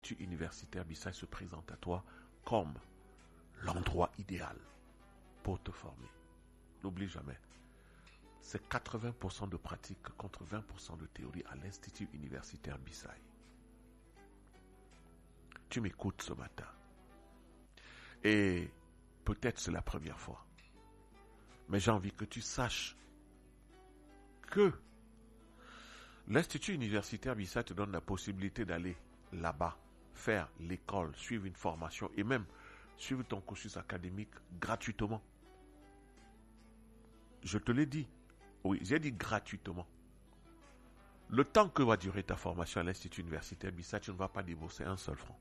l'Institut universitaire Bissau se présente à toi comme l'endroit idéal pour te former. N'oublie jamais, c'est 80% de pratique contre 20% de théorie à l'Institut universitaire Bissau. Tu m'écoutes ce matin. Et peut-être c'est la première fois. Mais j'ai envie que tu saches que l'Institut universitaire Bissau te donne la possibilité d'aller là-bas, faire l'école, suivre une formation et même suivre ton cursus académique gratuitement. Je te l'ai dit. Oui, j'ai dit gratuitement. Le temps que va durer ta formation à l'Institut universitaire Bissau, tu ne vas pas débourser un seul franc.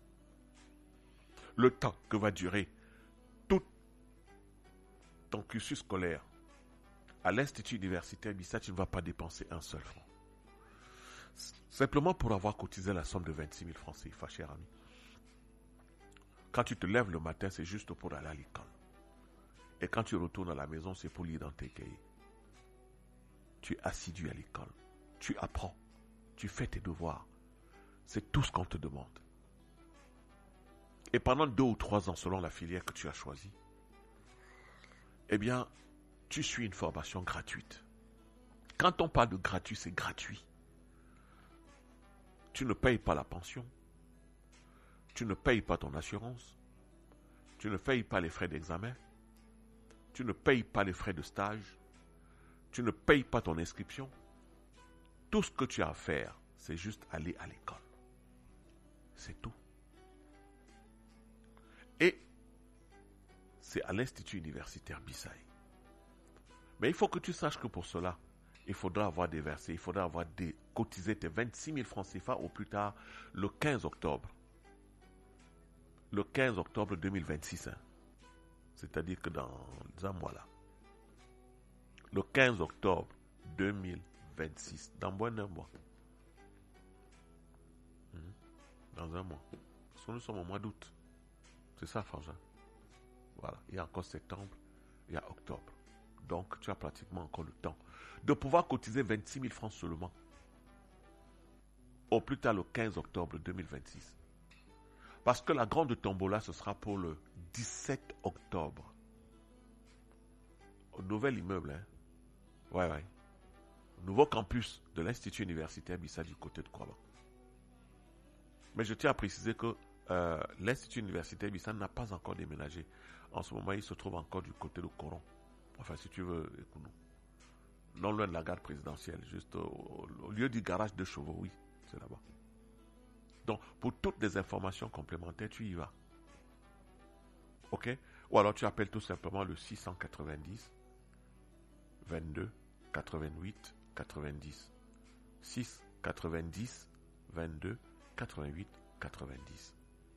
Le temps que va durer tout ton cursus scolaire à l'Institut universitaire Bissau, tu ne vas pas dépenser un seul franc. Simplement pour avoir cotisé la somme de 26 000 francs CFA, cher ami. Quand tu te lèves le matin, c'est juste pour aller à l'école. Et quand tu retournes à la maison, c'est pour lire dans tes cahiers. Tu es assidu à l'école. Tu apprends. Tu fais tes devoirs. C'est tout ce qu'on te demande. Et pendant 2 ou 3 ans, selon la filière que tu as choisie, eh bien, tu suis une formation gratuite. Quand on parle de gratuit, c'est gratuit. Tu ne payes pas la pension. Tu ne payes pas ton assurance. Tu ne payes pas les frais d'examen. Tu ne payes pas les frais de stage. Tu ne payes pas ton inscription. Tout ce que tu as à faire, c'est juste aller à l'école. C'est tout. Et c'est à l'Institut universitaire Bissau. Mais il faut que tu saches que pour cela, il faudra avoir déversé, il faudra avoir cotisé tes 26 000 francs CFA au plus tard le 15 octobre. Le 15 octobre 2026. C'est-à-dire que dans un mois là. Le 15 octobre 2026. Dans moins d'un mois. Dans un mois. Parce que nous sommes au mois d'août. C'est ça, Frangin. Voilà. Il y a encore septembre. Il y a octobre. Donc, tu as pratiquement encore le temps de pouvoir cotiser 26 000 francs seulement. Au plus tard, le 15 octobre 2026. Parce que la grande tombola, ce sera pour le 17 octobre. Au nouvel immeuble, hein. Ouais. Nouveau campus de l'Institut universitaire Bissau du côté de Kwaba. Mais je tiens à préciser que l'Institut universitaire Bissau n'a pas encore déménagé. En ce moment, il se trouve encore du côté de Coron. Enfin, si tu veux, écoute-nous. Non loin de la gare présidentielle, juste au lieu du garage de chevaux, oui, c'est là-bas. Donc, pour toutes les informations complémentaires, tu y vas. Ok? Ou alors tu appelles tout simplement le 690 22 88 90. 6 90 22 88 90.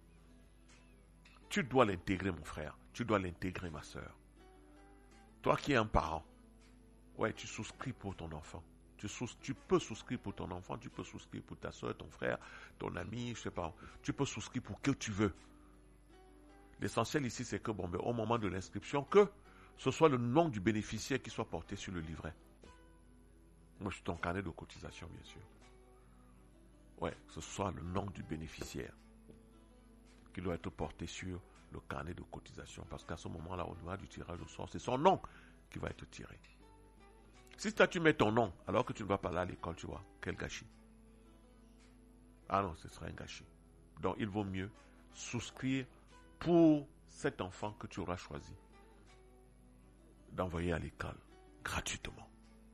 Tu dois l'intégrer, mon frère. Tu dois l'intégrer, ma soeur. Toi qui es un parent, ouais, tu souscris pour ton enfant. Tu peux souscrire pour ton enfant, tu peux souscrire pour ta soeur, ton frère, ton ami, je sais pas. Tu peux souscrire pour que tu veux. L'essentiel ici, c'est que au moment de l'inscription, que ce soit le nom du bénéficiaire qui soit porté sur le livret. Moi, je suis ton carnet de cotisation, bien sûr. Ouais, que ce soit le nom du bénéficiaire qui doit être porté sur le carnet de cotisation. Parce qu'à ce moment-là, au niveau du tirage au sort, c'est son nom qui va être tiré. Si toi, tu mets ton nom, alors que tu ne vas pas aller à l'école, tu vois, quel gâchis. Ah non, ce serait un gâchis. Donc, il vaut mieux souscrire pour cet enfant que tu auras choisi d'envoyer à l'école gratuitement.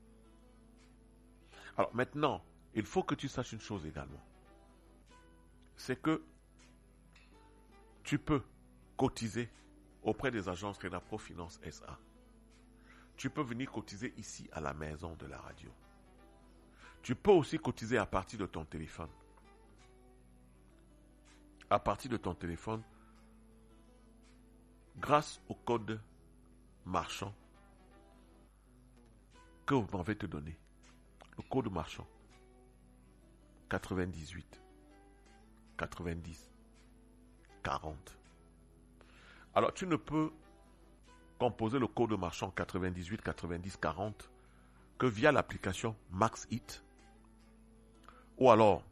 Alors maintenant, il faut que tu saches une chose également. C'est que tu peux cotiser auprès des agences Renapro Finance SA. Tu peux venir cotiser ici à la maison de la radio. Tu peux aussi cotiser à partir de ton téléphone. À partir de ton téléphone, grâce au code marchand que vous m'avez te donné. Le code marchand 98 90 40. Alors tu ne peux composer le code marchand 98 90 40 que via l'application MaxHit ou alors